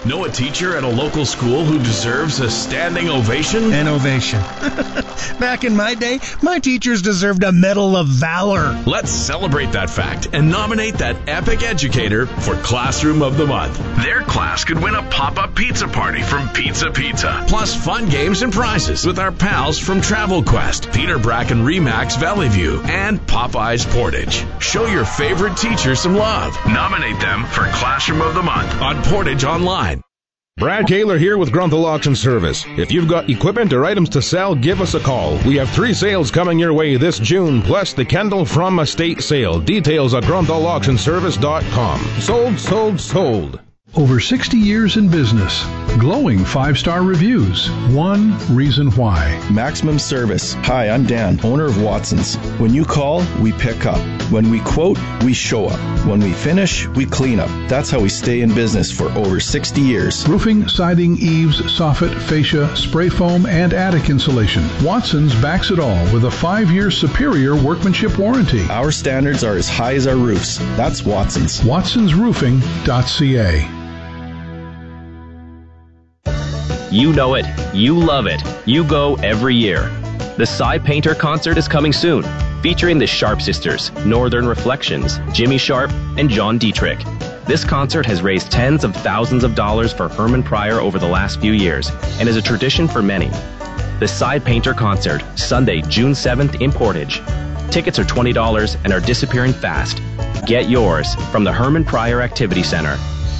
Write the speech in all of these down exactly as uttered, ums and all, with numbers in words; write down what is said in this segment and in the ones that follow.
Know a teacher at a local school who deserves a standing ovation? An ovation. Back in my day, my teachers deserved a Medal of Valor. Let's celebrate that fact and nominate that epic educator for Classroom of the Month. Their class could win a pop-up pizza party from Pizza Pizza, plus fun games and prizes with our pals from Travel Quest, Peter Bracken Remax Valley View, and Popeyes Portage. Show your favorite teacher some love. Nominate them for Classroom of the Month on Portage Online. Brad Kaler here with Grunthal Auction Service. If you've got equipment or items to sell, give us a call. We have three sales coming your way this June, plus the Kendall From Estate sale. Details at grunthal auction service dot com. Sold, sold, sold. Over sixty years in business. Glowing five-star reviews. One reason why. Maximum service. Hi, I'm Dan, owner of Watson's. When you call, we pick up. When we quote, we show up. When we finish, we clean up. That's how we stay in business for over sixty years. Roofing, siding, eaves, soffit, fascia, spray foam, and attic insulation. Watson's backs it all with a five-year superior workmanship warranty. Our standards are as high as our roofs. That's Watson's. watsons roofing dot c a. You know it. You love it. You go every year. The Cy Painter concert is coming soon, featuring the Sharp Sisters, Northern Reflections, Jimmy Sharp, and John Dietrich. This concert has raised tens of thousands of dollars for Herman Pryor over the last few years and is a tradition for many. The Cy Painter concert, Sunday, June seventh in Portage. Tickets are twenty dollars and are disappearing fast. Get yours from the Herman Pryor Activity Center.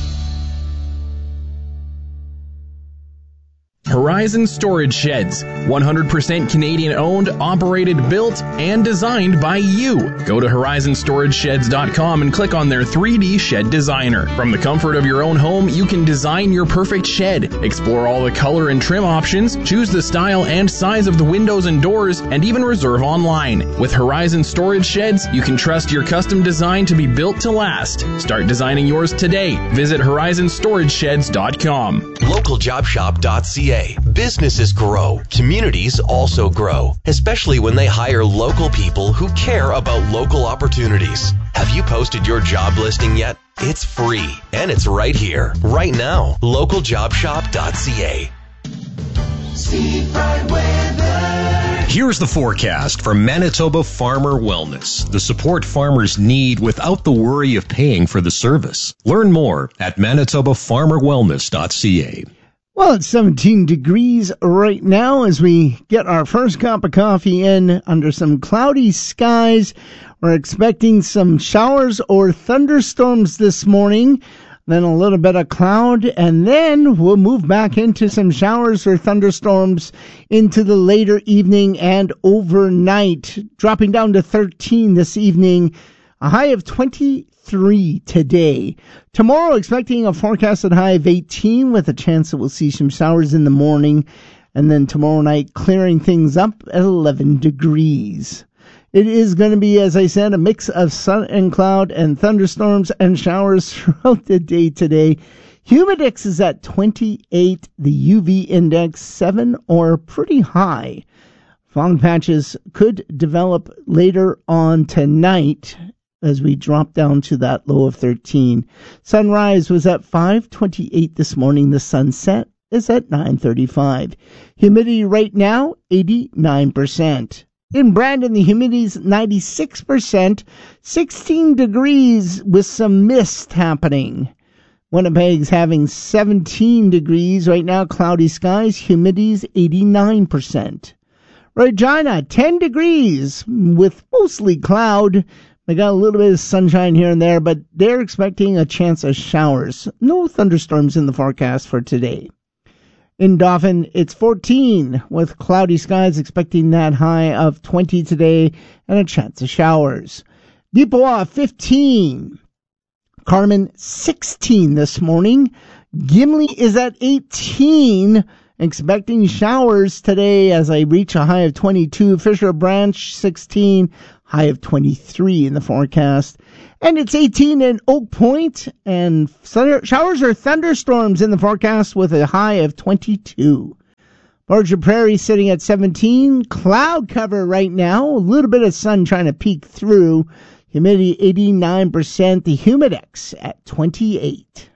Horizon Storage Sheds. one hundred percent Canadian owned, operated, built, and designed by you. Go to horizon storage sheds dot com and click on their three D Shed Designer. From the comfort of your own home, you can design your perfect shed. Explore all the color and trim options, choose the style and size of the windows and doors, and even reserve online. With Horizon Storage Sheds, you can trust your custom design to be built to last. Start designing yours today. Visit horizon storage sheds dot com. local job shop dot c a. Businesses grow. Communities also grow, especially when they hire local people who care about local opportunities. Have you posted your job listing yet? It's free, and it's right here, right now. local job shop dot c a. Here's the forecast for Manitoba Farmer Wellness, the support farmers need without the worry of paying for the service. Learn more at manitoba farmer wellness dot c a. Well, it's seventeen degrees right now as we get our first cup of coffee in under some cloudy skies. We're expecting some showers or thunderstorms this morning, then a little bit of cloud, and then we'll move back into some showers or thunderstorms into the later evening and overnight, dropping down to thirteen this evening, a high of twenty-three today. Tomorrow, expecting a forecasted high of eighteen with a chance that we'll see some showers in the morning, and then tomorrow night clearing things up at eleven degrees. It is going to be, as I said, a mix of sun and cloud and thunderstorms and showers throughout the day today. Humidex is at twenty-eight, the U V index seven or pretty high. Fog patches could develop later on tonight as we drop down to that low of thirteen. Sunrise was at five twenty-eight this morning. The sunset is at nine thirty-five. Humidity right now, eighty-nine percent. In Brandon, the humidity is ninety-six percent, sixteen degrees with some mist happening. Winnipeg's having seventeen degrees right now, cloudy skies, humidity is eighty-nine percent. Regina, ten degrees with mostly cloud. They got a little bit of sunshine here and there, but they're expecting a chance of showers. No thunderstorms in the forecast for today. In Dauphin, it's fourteen with cloudy skies, expecting that high of twenty today and a chance of showers. Deepawa, fifteen. Carmen, sixteen this morning. Gimli is at eighteen, expecting showers today as I reach a high of twenty-two. Fisher Branch, sixteen, high of twenty-three in the forecast. And it's eighteen in Oak Point, and showers or thunderstorms in the forecast with a high of twenty-two. Barger Prairie sitting at seventeen, cloud cover right now, a little bit of sun trying to peek through. Humidity eighty-nine percent, the Humidex at twenty-eight.